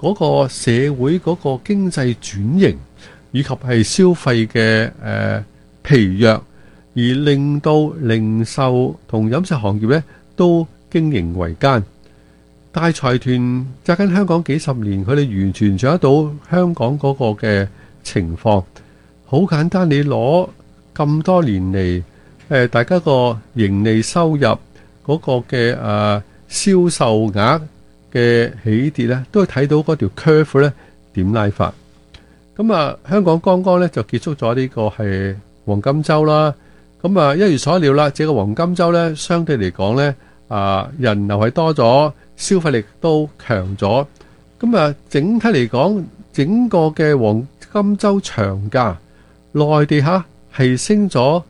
嗰個社會嗰個經濟轉型，以及係消費嘅疲弱，而令到零售同飲食行業咧都經營維艱。大財團紮緊香港幾十年，佢哋完全掌握到香港嗰個嘅情況。好簡單，你攞咁多年嚟大家個盈利收入嗰個嘅銷售額嘅起跌咧，都係睇到嗰條 curve 咧點拉法。咁香港剛剛咧就結束咗呢個係黃金週啦。咁一如所料啦，這個黃金週咧相對嚟講咧人流係多咗，消費力都強咗。咁整體嚟講，整個嘅黃金週長假，內地客係升咗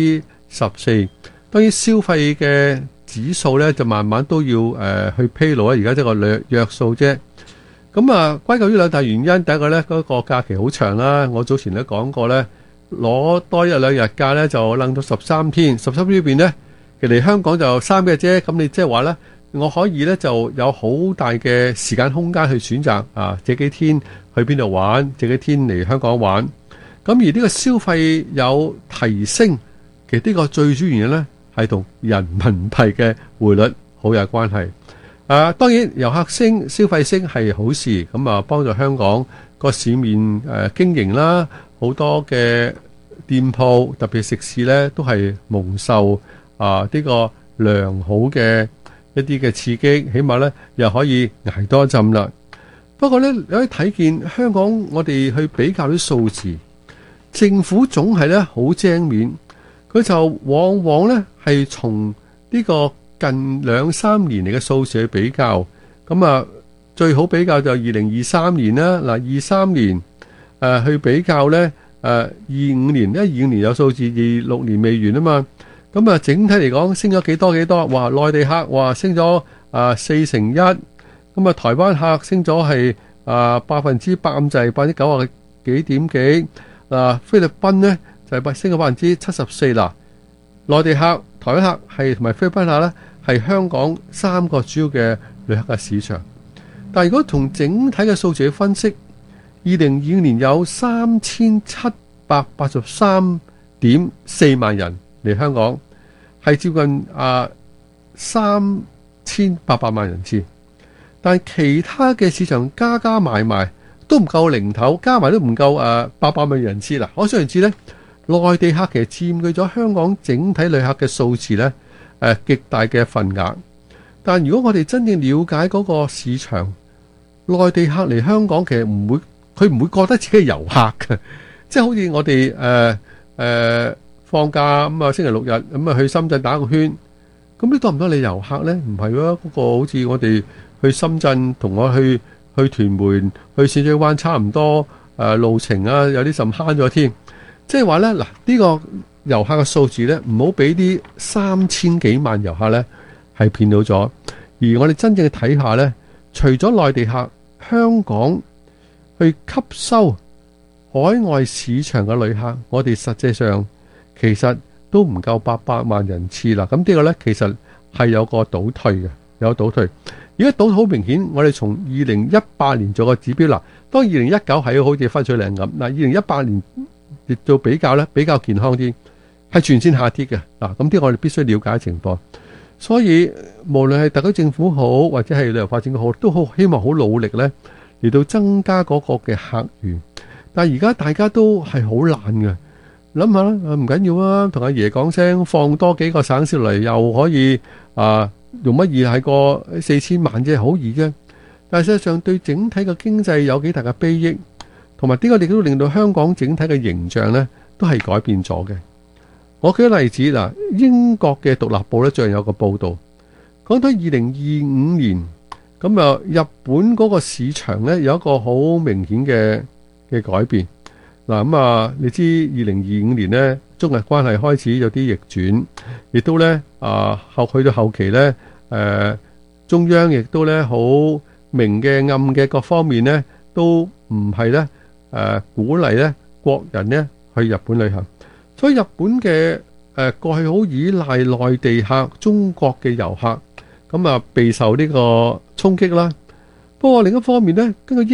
14%。當然消費嘅指數咧就慢慢都要去披露啊，而家即係個約數啫。咁歸咎於兩大原因，第一個咧嗰個假期好長啦，我早前都講過咧，攞多一兩日假咧就楞到13天，13天裏邊咧其實嚟香港就3日啫。咁你即係話咧，我可以咧就有好大嘅時間空間去選擇這幾天去邊度玩，這幾天嚟香港玩。咁而呢個消費有提升，其實呢個最主要原因咧係同人民幣嘅匯率好有關係。當然遊客升、消費升係好事，咁幫助香港個市面經營啦，好多嘅店鋪特別食肆咧都係蒙受呢個良好嘅一啲嘅刺激，起碼咧又可以捱多一陣啦。不過咧你可以睇見香港，我哋去比較啲數字，政府總係咧好精面，佢就往往咧係從呢個近2-3年嚟嘅數字去比較。咁最好比較就2023年啦。23年去比較咧25年，因為25年有數字，26年未完啊嘛。咁整體嚟講升咗幾多？哇！內地客話升咗41%，咁台灣客升咗係100%咁滯，90幾點幾。菲律賓咧就係升咗74%啦。內地客、台灣客係同埋菲律賓客咧係香港3個主要嘅旅客嘅市場。但係如果從整體嘅數字去分析，2025年有3783.4萬人嚟香港，係接近3800萬人次。但係其他嘅市場加埋都唔夠零頭，加埋都唔夠800萬人次啦。可想而知咧，內地客其實佔據咗香港整體旅客嘅數字咧極大嘅份額。但如果我哋真正了解嗰個市場，內地客嚟香港其實佢唔會覺得自己係遊客嘅，即係好似我哋放假咁星期六日咁去深圳打個圈，咁你多唔多你遊客咧？唔係喎，嗰個好似我哋去深圳同我去屯門、去淺水灣差唔多路程啊，有啲甚慳咗添。即係話咧，呢個遊客嘅數字咧，唔好俾啲3000幾萬遊客咧係騙到咗。而我哋真正去睇下咧，除咗內地客，香港去吸收海外市場嘅旅客，我哋實際上其實都唔夠800萬人次啦。咁呢個咧其實係有個倒退嘅，有倒退。而家倒退好明顯，我哋從2018年做個指標啦。當2019係好似分水嶺咁，2018年亦做比較咧，比較健康啲，係全線下跌嘅。咁啲我哋必須了解情況。所以無論係特區政府好，或者係旅遊發展好，都好希望好努力咧嚟到增加嗰個嘅客源。但係而家大家都係好懶嘅，諗下啦，唔緊要啊，同阿爺講聲，放多幾個省市嚟，又可以用乜嘢係個4000萬啫，好易啫。但係實際上對整體嘅經濟有幾大嘅裨益，同埋呢個亦都令到香港整體嘅形象咧都係改變咗嘅。我舉個例子嗱，英國嘅獨立報咧最近有個報導，講到2025年咁日本嗰個市場咧有一個好明顯嘅改變。你知2025年咧中日關係開始有啲逆轉，亦都咧去到後期咧中央亦都咧好明嘅暗嘅各方面咧都唔係咧鼓勵咧國人咧去日本旅行。所以日本嘅過去好依賴內地客、中國嘅遊客，備受呢個衝擊啦。不不過另一方面呢，根據